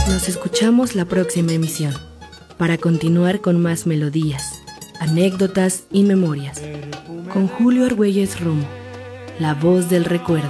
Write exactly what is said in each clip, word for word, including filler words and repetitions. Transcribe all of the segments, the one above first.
Nos escuchamos la próxima emisión para continuar con más melodías, anécdotas y memorias. Con Julio Argüelles Romo, la voz del recuerdo.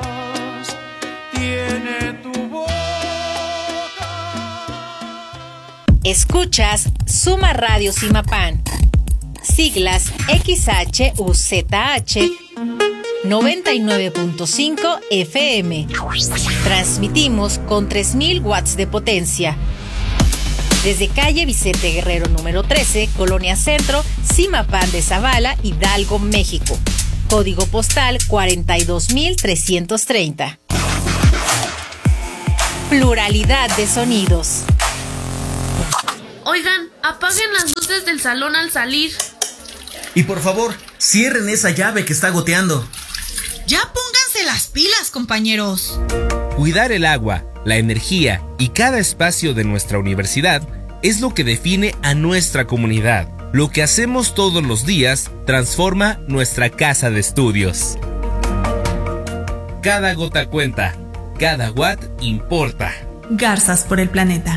Escuchas Suma Radio Zimapán, siglas X H U Z H noventa y nueve punto cinco F M. Transmitimos con tres mil watts de potencia. Desde calle Vicente Guerrero número trece, Colonia Centro, Zimapán de Zavala, Hidalgo, México. Código postal cuarenta y dos mil trescientos treinta. Pluralidad de sonidos. Oigan, apaguen las luces del salón al salir. Y por favor, cierren esa llave que está goteando. Ya pónganse las pilas, compañeros. Cuidar el agua, la energía y cada espacio de nuestra universidad es lo que define a nuestra comunidad. Lo que hacemos todos los días transforma nuestra casa de estudios. Cada gota cuenta, cada watt importa. Garzas por el planeta.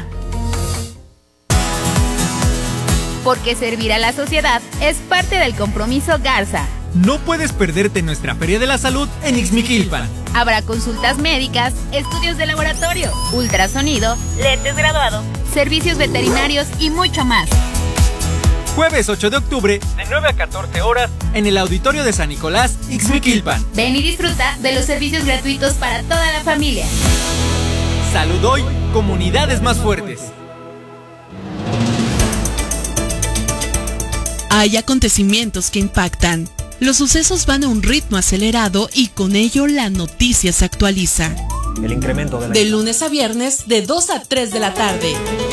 Porque servir a la sociedad es parte del compromiso Garza. No puedes perderte nuestra Feria de la Salud en Ixmiquilpan. Habrá consultas médicas, estudios de laboratorio, ultrasonido, lentes graduados, servicios veterinarios y mucho más. Jueves ocho de octubre, de nueve a catorce horas, en el Auditorio de San Nicolás, Ixmiquilpan. Ven y disfruta de los servicios gratuitos para toda la familia. Salud hoy, comunidades más fuertes. Hay acontecimientos que impactan. Los sucesos van a un ritmo acelerado y con ello la noticia se actualiza. El incremento de la... De lunes a viernes, de dos a tres de la tarde.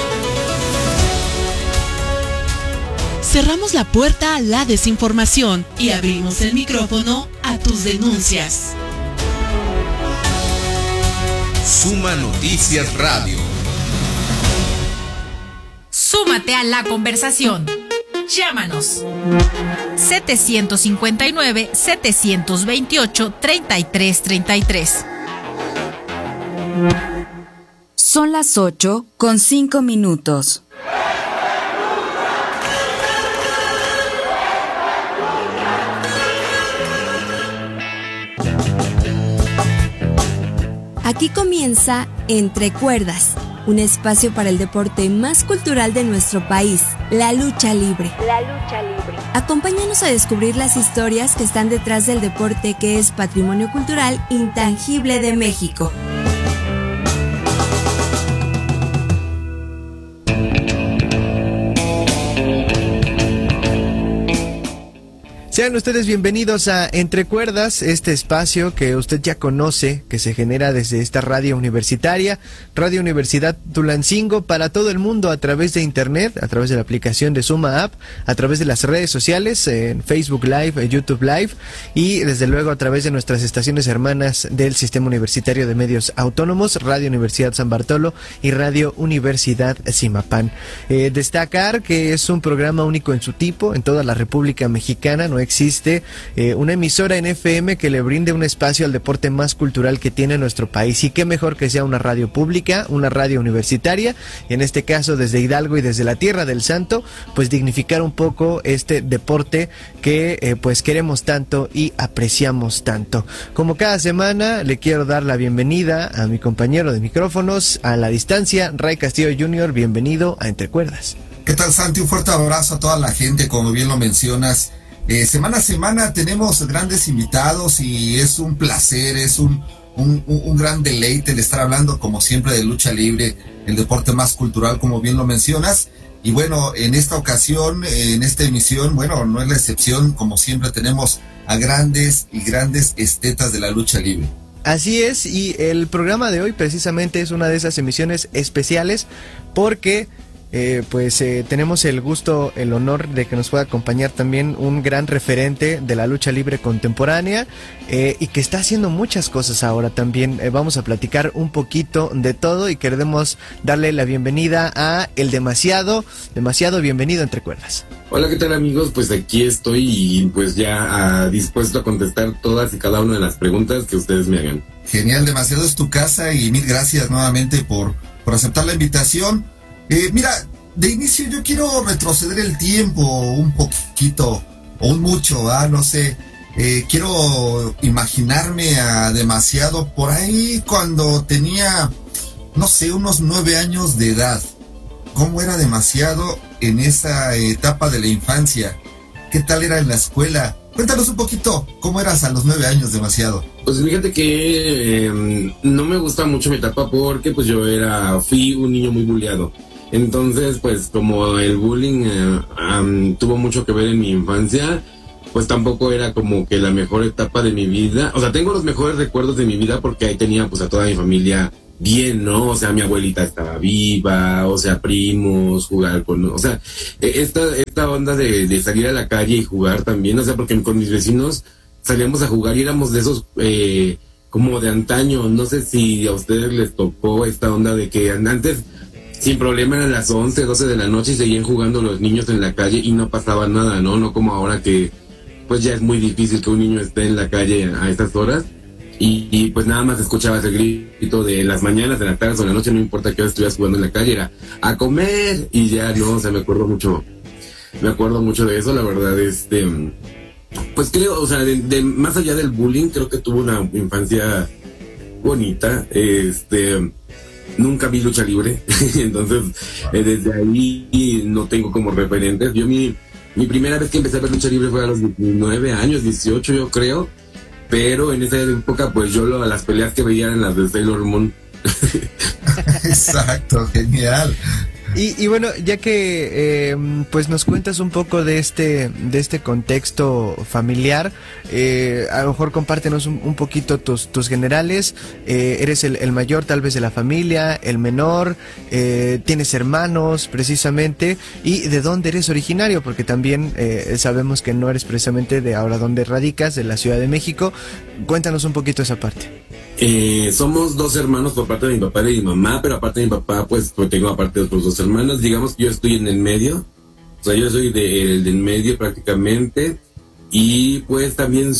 Cerramos la puerta a la desinformación y abrimos el micrófono a tus denuncias. Suma Noticias Radio. Súmate a la conversación. Llámanos. setecientos cincuenta y nueve, setecientos veintiocho, treinta y tres treinta y tres. Son las ocho con cinco minutos. Aquí comienza Entre Cuerdas, un espacio para el deporte más cultural de nuestro país, la lucha libre. La lucha libre. Acompáñanos a descubrir las historias que están detrás del deporte que es patrimonio cultural intangible de México. Sean ustedes bienvenidos a Entre Cuerdas, este espacio que usted ya conoce, que se genera desde esta radio universitaria, Radio Universidad Tulancingo, para todo el mundo a través de internet, a través de la aplicación de Suma App, a través de las redes sociales, en Facebook Live, YouTube Live, y desde luego a través de nuestras estaciones hermanas del Sistema Universitario de Medios Autónomos, Radio Universidad San Bartolo y Radio Universidad Zimapán. Eh, destacar que es un programa único en su tipo en toda la República Mexicana. No existe eh, una emisora en F M que le brinde un espacio al deporte más cultural que tiene nuestro país, y qué mejor que sea una radio pública, una radio universitaria, y en este caso desde Hidalgo y desde la Tierra del Santo, pues dignificar un poco este deporte que eh, pues queremos tanto y apreciamos tanto. Como cada semana le quiero dar la bienvenida a mi compañero de micrófonos a la distancia, Ray Castillo junior Bienvenido a Entre Cuerdas. ¿Qué tal, Santi? Un fuerte abrazo a toda la gente, como bien lo mencionas. Eh, semana a semana tenemos grandes invitados y es un placer, es un, un, un gran deleite el estar hablando como siempre de lucha libre, el deporte más cultural, como bien lo mencionas. Y bueno, en esta ocasión, en esta emisión, bueno, no es la excepción, como siempre tenemos a grandes y grandes estetas de la lucha libre. Así es, y el programa de hoy precisamente es una de esas emisiones especiales porque... Eh, pues eh, tenemos el gusto, el honor de que nos pueda acompañar también un gran referente de la lucha libre contemporánea eh, y que está haciendo muchas cosas ahora también. Eh, vamos a platicar un poquito de todo y queremos darle la bienvenida a El Demasiado. Demasiado, bienvenido Entre Cuerdas. Hola, ¿qué tal, amigos? Pues aquí estoy y pues ya uh, dispuesto a contestar todas y cada una de las preguntas que ustedes me hagan. Genial, Demasiado es tu casa y mil gracias nuevamente por por aceptar la invitación. Eh, mira, de inicio yo quiero retroceder el tiempo un poquito, o un mucho, ¿ah? No sé. Eh, quiero imaginarme a demasiado por ahí cuando tenía, no sé, unos nueve años de edad. ¿Cómo era demasiado en esa etapa de la infancia? ¿Qué tal era en la escuela? Cuéntanos un poquito, ¿cómo eras a los nueve años demasiado? Pues fíjate que eh, no me gusta mucho mi etapa porque pues yo era, fui un niño muy bulleado. Entonces, pues como el bullying eh, um, tuvo mucho que ver en mi infancia, pues tampoco era como que la mejor etapa de mi vida. O sea, tengo los mejores recuerdos de mi vida porque ahí tenía pues a toda mi familia bien, ¿no? O sea, mi abuelita estaba viva, o sea, primos, jugar con... O sea, esta, esta onda de, de salir a la calle y jugar también, o sea, porque con mis vecinos salíamos a jugar y éramos de esos... Eh, como de antaño, no sé si a ustedes les tocó esta onda de que antes... Sin problema eran las once, doce de la noche y seguían jugando los niños en la calle y no pasaba nada, ¿no? No como ahora que pues ya es muy difícil que un niño esté en la calle a estas horas y, y pues nada más escuchabas el grito de las mañanas, de la tarde o de la noche, no importa que hora estuvieras jugando en la calle, era a comer y ya, no, o sea, me acuerdo mucho, me acuerdo mucho de eso, la verdad, este, pues creo, o sea, de, de más allá del bullying, creo que tuve una infancia bonita, este... Nunca vi lucha libre, entonces eh, desde ahí no tengo como referentes. Yo mi, mi primera vez que empecé a ver lucha libre fue a los diecinueve años, dieciocho yo creo, pero en esa época pues yo lo, las peleas que veía eran las de Sailor Moon. Exacto, genial. Y, y bueno, ya que eh, pues nos cuentas un poco de este de este contexto familiar, eh, a lo mejor compártenos un, un poquito tus tus generales. Eh, eres el, el mayor tal vez de la familia, el menor, eh, tienes hermanos precisamente, y de dónde eres originario, porque también eh, sabemos que no eres precisamente de ahora donde radicas, de la Ciudad de México. Cuéntanos un poquito esa parte. Eh, somos dos hermanos por parte de mi papá y de mi mamá, pero aparte de mi papá, pues, pues tengo aparte de otros dos hermanos. Digamos que yo estoy en el medio, o sea, yo soy de, del medio prácticamente, y pues también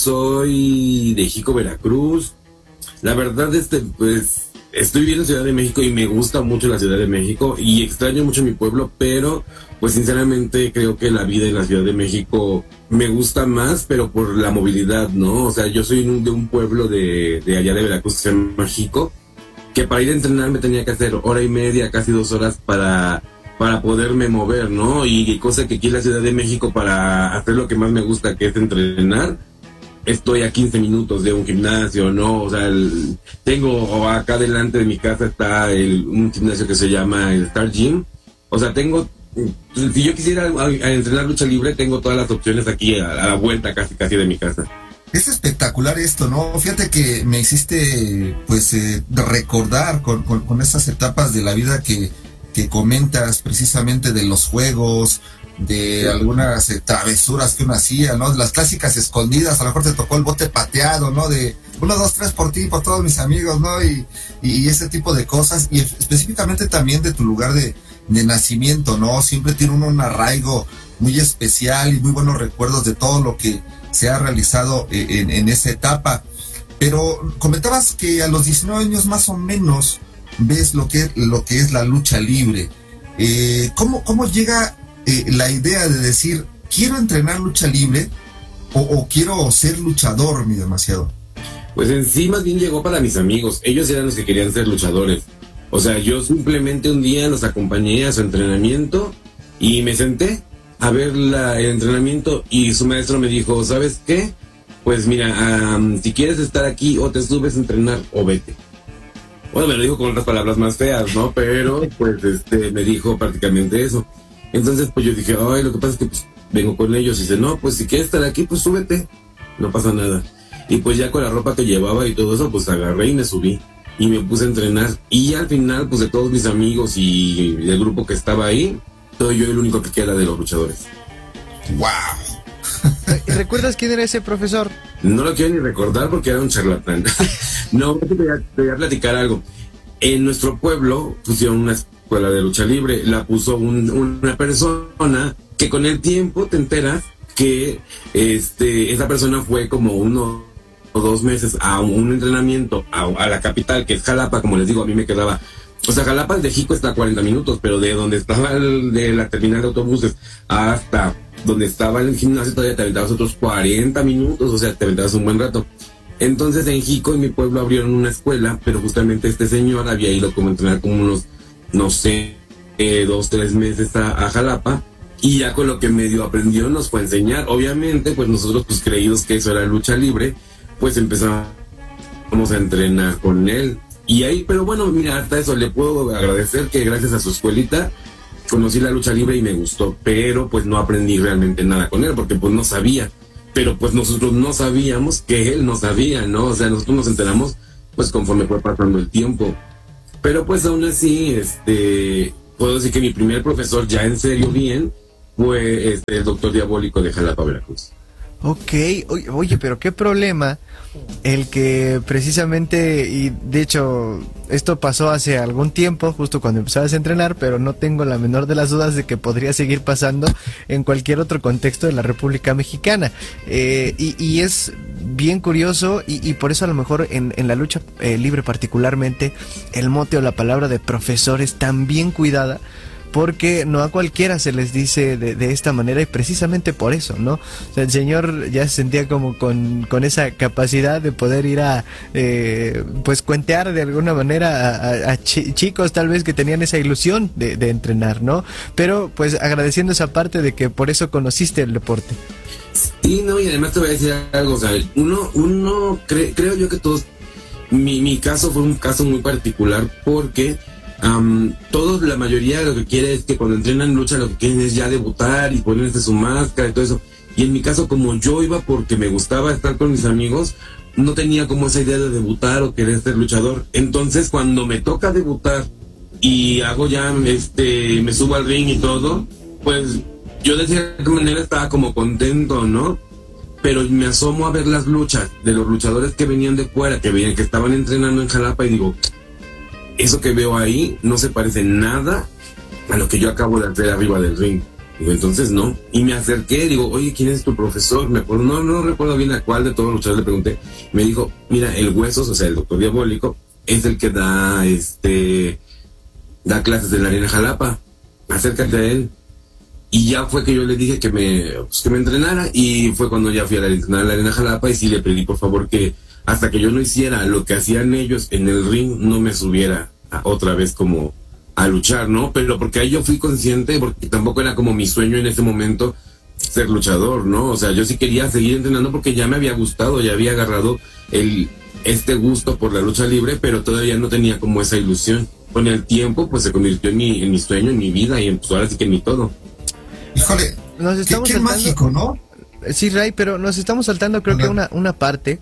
soy de Jico, Veracruz. La verdad, este, pues, estoy viviendo en Ciudad de México y me gusta mucho la Ciudad de México y extraño mucho mi pueblo, pero pues sinceramente creo que la vida en la Ciudad de México me gusta más, pero por la movilidad, ¿no? O sea, yo soy un, de un pueblo de, de allá de Veracruz que se llama Jico, que para ir a entrenar me tenía que hacer hora y media, casi dos horas para, para poderme mover, ¿no? Y cosa que aquí en la Ciudad de México para hacer lo que más me gusta, que es entrenar, estoy a quince minutos de un gimnasio, ¿no? O sea, el, tengo acá delante de mi casa está el, un gimnasio que se llama el Star Gym. O sea, tengo, si yo quisiera a, a entrenar lucha libre, tengo todas las opciones aquí a, a la vuelta casi casi de mi casa. Es espectacular esto, ¿no? Fíjate que me hiciste, pues, eh, recordar con, con, con esas etapas de la vida que, que comentas, precisamente de los juegos, de algunas eh, travesuras que uno hacía, ¿no? Las clásicas escondidas, a lo mejor te tocó el bote pateado, ¿no? De uno, dos, tres por ti, por todos mis amigos, ¿no? Y, y ese tipo de cosas, y específicamente también de tu lugar de, de nacimiento, ¿no? Siempre tiene uno un arraigo muy especial y muy buenos recuerdos de todo lo que se ha realizado en, en esa etapa. Pero comentabas que a los diecinueve años más o menos ves lo que, lo que es la lucha libre. Eh, ¿cómo, cómo llega eh, la idea de decir, quiero entrenar lucha libre o, o quiero ser luchador, mi demasiado? Pues en sí más bien llegó para mis amigos. Ellos eran los que querían ser luchadores. O sea, yo simplemente un día los acompañé a su entrenamiento y me senté a ver la, el entrenamiento y su maestro me dijo, ¿sabes qué? Pues mira, um, si quieres estar aquí o te subes a entrenar o vete. Bueno, me lo dijo con otras palabras más feas, ¿no? Pero pues este me dijo prácticamente eso. Entonces pues yo dije, ay, lo que pasa es que pues, vengo con ellos. Y dice, no, pues si quieres estar aquí, pues súbete. No pasa nada. Y pues ya con la ropa que llevaba y todo eso, pues agarré y me subí. Y me puse a entrenar. Y al final, pues de todos mis amigos y el grupo que estaba ahí, soy yo el único que queda de los luchadores. ¡Wow! ¿Recuerdas quién era ese profesor? No lo quiero ni recordar porque era un charlatán. No, te voy, a, te voy a platicar algo. En nuestro pueblo pusieron una escuela de lucha libre. La puso un, una persona que con el tiempo te enteras que este esa persona fue como uno o dos meses a un entrenamiento a, a la capital, que es Jalapa, como les digo, a mí me quedaba O sea, Jalapa de Jico está a cuarenta minutos, pero de donde estaba el, de la terminal de autobuses hasta donde estaba el gimnasio todavía te aventabas otros cuarenta minutos, o sea, te aventabas un buen rato. Entonces en Jico, en mi pueblo, abrieron una escuela, pero justamente este señor había ido como a entrenar como unos, no sé, eh, dos, tres meses a, a Jalapa, y ya con lo que medio aprendió nos fue a enseñar. Obviamente, pues nosotros, pues creídos que eso era lucha libre, pues empezamos a entrenar con él. Y ahí, pero bueno, mira, hasta eso le puedo agradecer que gracias a su escuelita conocí la lucha libre y me gustó, pero pues no aprendí realmente nada con él, porque pues no sabía. Pero pues nosotros no sabíamos que él no sabía, ¿no? O sea, nosotros nos enteramos pues conforme fue pasando el tiempo. Pero pues aún así, este, puedo decir que mi primer profesor ya en serio bien fue este, el doctor Diabólico de Jalapa, Veracruz. Ok, oye, oye, pero qué problema el que precisamente, y de hecho esto pasó hace algún tiempo, justo cuando empezabas a entrenar, pero no tengo la menor de las dudas de que podría seguir pasando en cualquier otro contexto de la República Mexicana. Eh, y, y es bien curioso, y, y por eso a lo mejor en, en la lucha eh, libre particularmente, el mote o la palabra de profesor es tan bien cuidada, porque no a cualquiera se les dice de, de esta manera, y precisamente por eso, ¿no? O sea, el señor ya se sentía como con, con esa capacidad de poder ir a, eh, pues, cuentear de alguna manera a, a, a chi chicos tal vez que tenían esa ilusión de, de entrenar, ¿no? Pero, pues, agradeciendo esa parte de que por eso conociste el deporte. Sí, no, y además te voy a decir algo, o sea, uno, uno, cre creo yo que todos, mi, mi caso fue un caso muy particular, porque Um, todos, la mayoría lo que quiere es que cuando entrenan lucha lo que quieren es ya debutar y ponerse su máscara y todo eso. Y en mi caso, como yo iba porque me gustaba estar con mis amigos, no tenía como esa idea de debutar o querer ser luchador. Entonces cuando me toca debutar y hago ya, este, me subo al ring y todo, pues yo de cierta manera estaba como contento, ¿no? Pero me asomo a ver las luchas de los luchadores que venían de fuera, que venían, que estaban entrenando en Jalapa, y digo, eso que veo ahí no se parece nada a lo que yo acabo de hacer arriba del ring. Digo, entonces no. Y me acerqué, digo, oye, ¿quién es tu profesor? Me acuerdo, no, no recuerdo bien a cuál de todos los luchadores le pregunté. Me dijo, mira, el Huesos, o sea, el doctor Diabólico, es el que da, este, da clases en la Arena Jalapa. Acércate a él. Y ya fue que yo le dije que me, pues, que me entrenara, y fue cuando ya fui a la, entrenar a la Arena Jalapa, y sí le pedí por favor que hasta que yo no hiciera lo que hacían ellos en el ring, no me subiera a, otra vez como a luchar, ¿no? Pero porque ahí yo fui consciente, porque tampoco era como mi sueño en ese momento ser luchador, ¿no? O sea, yo sí quería seguir entrenando porque ya me había gustado, ya había agarrado el este gusto por la lucha libre, pero todavía no tenía como esa ilusión. Con el tiempo, pues se convirtió en mi, en mi sueño, en mi vida, y en, pues ahora sí que en mi todo. Híjole, nos estamos qué, qué mágico, ¿no? Sí, Ray, pero nos estamos saltando creo que una, una parte,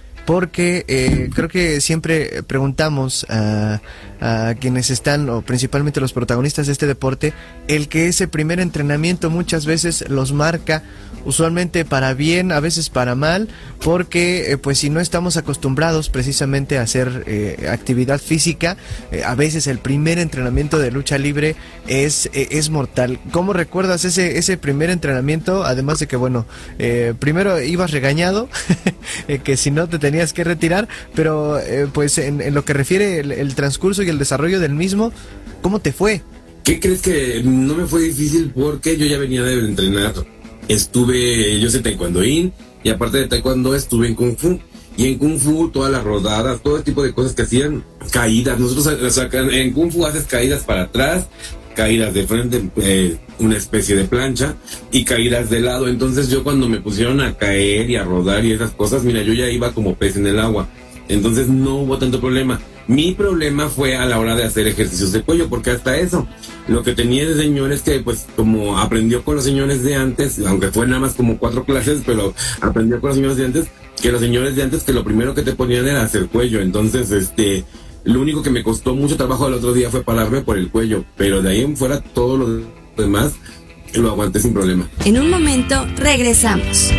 porque eh, creo que siempre preguntamos a, a quienes están, o principalmente los protagonistas de este deporte, el que ese primer entrenamiento muchas veces los marca, usualmente para bien, a veces para mal, porque eh, pues si no estamos acostumbrados precisamente a hacer eh, actividad física, eh, a veces el primer entrenamiento de lucha libre es, eh, es mortal. ¿Cómo recuerdas ese, ese primer entrenamiento? Además de que, bueno, eh, primero ibas regañado, eh, que si no te tenías que retirar, pero eh, pues en, en lo que refiere el, el transcurso y el desarrollo del mismo, ¿cómo te fue? ¿Qué crees? Que no me fue difícil porque yo ya venía de entrenar. Estuve, yo sé taekwondoín, y aparte de taekwondo estuve en kung fu. Y en kung fu todas las rodadas, todo el tipo de cosas que hacían, caídas. Nosotros, o sea, en kung fu haces caídas para atrás, caídas de frente, eh, una especie de plancha, y caídas de lado. Entonces yo cuando me pusieron a caer y a rodar y esas cosas, mira, yo ya iba como pez en el agua. Entonces no hubo tanto problema. Mi problema fue a la hora de hacer ejercicios de cuello, porque hasta eso, lo que tenía de señor es que, pues, como aprendió con los señores de antes, aunque fue nada más como cuatro clases, pero aprendió con los señores de antes, que los señores de antes, que lo primero que te ponían era hacer cuello. Entonces, este, lo único que me costó mucho trabajo el otro día fue pararme por el cuello, pero de ahí en fuera todo lo demás lo aguanté sin problema. En un momento regresamos.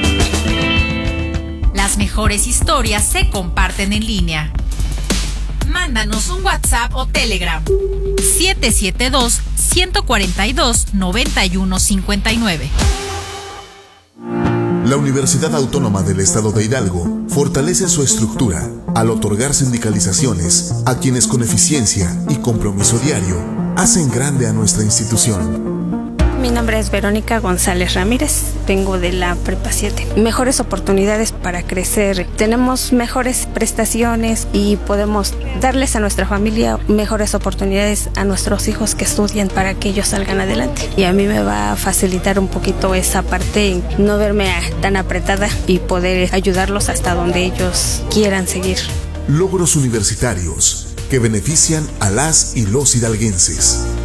Las mejores historias se comparten en línea. Mándanos un WhatsApp o Telegram. siete siete dos, uno cuatro dos, nueve uno cinco nueve. La Universidad Autónoma del Estado de Hidalgo fortalece su estructura, al otorgar sindicalizaciones a quienes con eficiencia y compromiso diario hacen grande a nuestra institución. Mi nombre es Verónica González Ramírez, vengo de la Prepa siete. Mejores oportunidades para crecer, tenemos mejores prestaciones y podemos darles a nuestra familia mejores oportunidades a nuestros hijos que estudian para que ellos salgan adelante. Y a mí me va a facilitar un poquito esa parte, no verme tan apretada y poder ayudarlos hasta donde ellos quieran seguir. Logros universitarios que benefician a las y los hidalguenses.